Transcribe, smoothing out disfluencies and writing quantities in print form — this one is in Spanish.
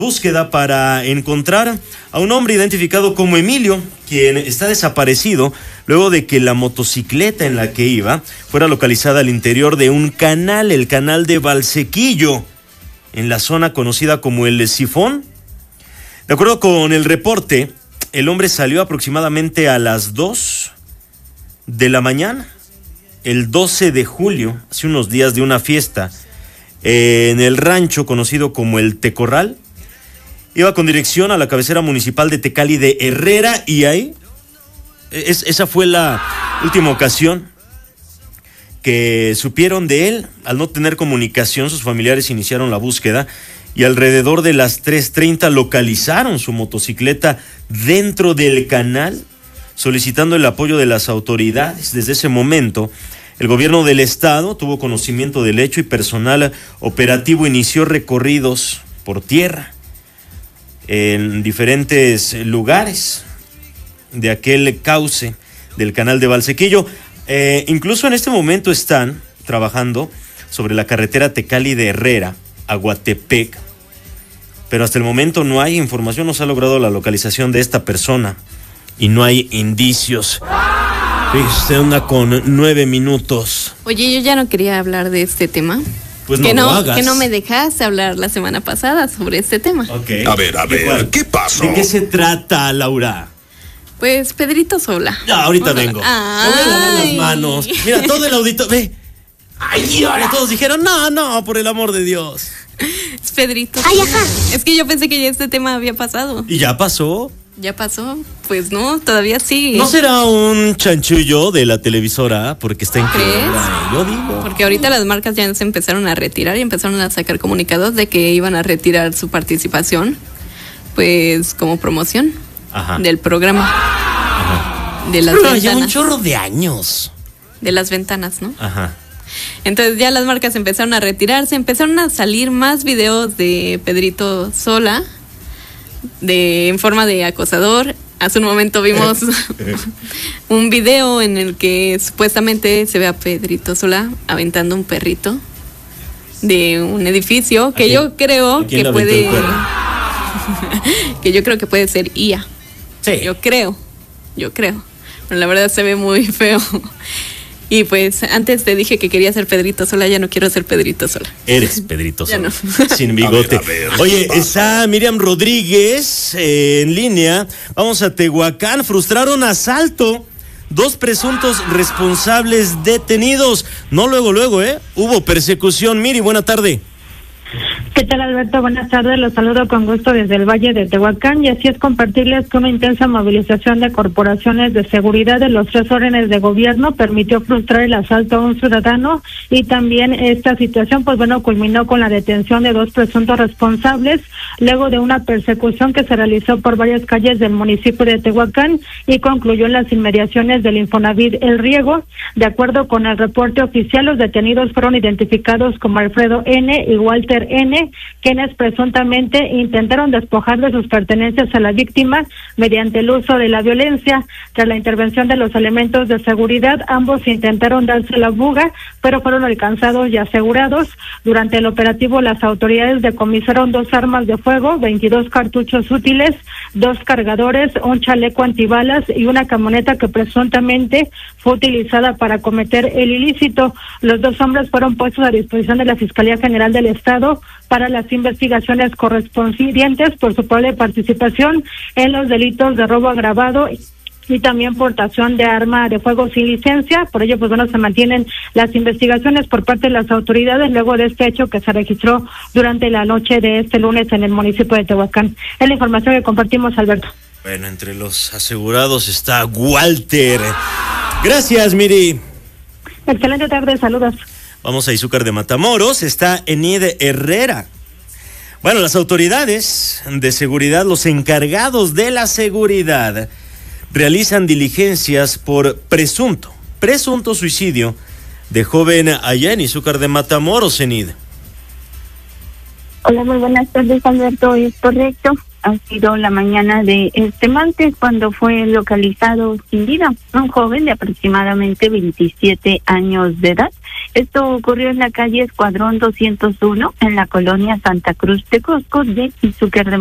Búsqueda para encontrar a un hombre identificado como Emilio, quien está desaparecido luego de que la motocicleta en la que iba fuera localizada al interior de un canal, el canal de Valsequillo, en la zona conocida como el Sifón. De acuerdo con el reporte, el hombre salió aproximadamente a las 2 de la mañana, el 12 de julio, hace unos días, de una fiesta en el rancho conocido como el Tecorral. Iba con dirección a la cabecera municipal de Tecali de Herrera y ahí, esa fue la última ocasión que supieron de él. Al no tener comunicación, sus familiares iniciaron la búsqueda y alrededor de las 3:30 localizaron su motocicleta dentro del canal, solicitando el apoyo de las autoridades. Desde ese momento, el gobierno del estado tuvo conocimiento del hecho y personal operativo inició recorridos por tierra en diferentes lugares de aquel cauce del canal de Valsequillo. Incluso en este momento están trabajando sobre la carretera Tecali de Herrera a Guatepec, pero hasta el momento no hay información, no se ha logrado la localización de esta persona y no hay indicios. Fíjese, anda con 9 minutos. Oye, yo ya no quería hablar de este tema. Pues no lo hagas. Que no me dejaste hablar la semana pasada sobre este tema. Okay. A ver, ¿qué pasó? ¿De qué se trata, Laura? Pues Pedrito Sola. Ya, ahorita vengo. Voy a lavar las manos. Mira, todo el audito, ve. Ay, ahora todos dijeron, no, por el amor de Dios. Es Pedrito. Ay, ajá. Es que yo pensé que ya este tema había pasado. ¿Y ya pasó? ¿Ya pasó? Pues no, todavía sigue. ¿No será un chanchullo de la televisora? Porque está en quiebra, yo digo. Porque ahorita las marcas ya se empezaron a retirar y empezaron a sacar comunicados de que iban a retirar su participación, pues como promoción del programa. Ajá. De las ventanas. Ya un chorro de años. De las ventanas, ¿no? Ajá. Entonces ya las marcas empezaron a retirarse, empezaron a salir más videos de Pedrito Sola en forma de acosador. Hace un momento vimos un video en el que supuestamente se ve a Pedrito Sola aventando un perrito de un edificio que yo creo que puede que yo creo que puede ser IA. Sí. Yo creo. Pero la verdad se ve muy feo. Y pues antes te dije que quería ser Pedrito Sola, ya no quiero ser Pedrito Sola. Eres Pedrito Sola. Ya no. Sin bigote. A ver, oye, está Miriam Rodríguez en línea. Vamos a Tehuacán. Frustraron asalto. 2 presuntos responsables detenidos. No luego, hubo persecución. Miri, buena tarde. ¿Qué tal, Alberto? Buenas tardes, los saludo con gusto desde el Valle de Tehuacán y así es compartirles que una intensa movilización de corporaciones de seguridad de los 3 órdenes de gobierno permitió frustrar el asalto a un ciudadano y también esta situación culminó con la detención de 2 presuntos responsables luego de una persecución que se realizó por varias calles del municipio de Tehuacán y concluyó en las inmediaciones del Infonavit El Riego. De acuerdo con el reporte oficial, los detenidos fueron identificados como Alfredo N. y Walter N., quienes presuntamente intentaron despojar de sus pertenencias a la víctima mediante el uso de la violencia. Tras la intervención de los elementos de seguridad, ambos intentaron darse la fuga, pero fueron alcanzados y asegurados. Durante el operativo, las autoridades decomisaron 2 armas de fuego, 22 cartuchos útiles, 2 cargadores, un chaleco antibalas y una camioneta que presuntamente fue utilizada para cometer el ilícito. Los 2 hombres fueron puestos a disposición de la Fiscalía General del Estado para las investigaciones correspondientes por su probable participación en los delitos de robo agravado y también portación de arma de fuego sin licencia. Por ello, se mantienen las investigaciones por parte de las autoridades luego de este hecho que se registró durante la noche de este lunes en el municipio de Tehuacán. Es la información que compartimos, Alberto. Bueno, entre los asegurados está Walter. Gracias, Miri. Excelente tarde, saludos. Vamos a Izúcar de Matamoros, está Enid Herrera. Bueno, las autoridades de seguridad, los encargados de la seguridad, realizan diligencias por presunto suicidio de joven allá en Izúcar de Matamoros, Enid. Hola, muy buenas tardes, Alberto. Es correcto. Ha sido la mañana de este martes cuando fue localizado sin vida un joven de aproximadamente 27 años de edad. Esto ocurrió en la calle Escuadrón 201 en la colonia Santa Cruz de Cosco de Izúcar de